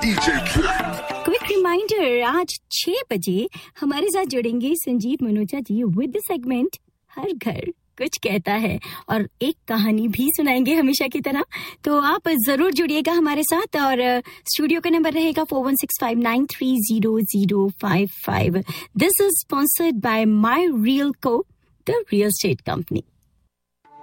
Quick reminder, आज 6 बजे हमारे साथ जुड़ेंगे संजीत मनोचा जी विद द सेगमेंट हर घर कुछ कहता है और एक कहानी भी सुनाएंगे हमेशा की तरह। तो आप जरूर जुड़िएगा हमारे साथ और स्टूडियो का नंबर रहेगा 4165930055। This is sponsored by my real को, द रियल एस्टेट कंपनी।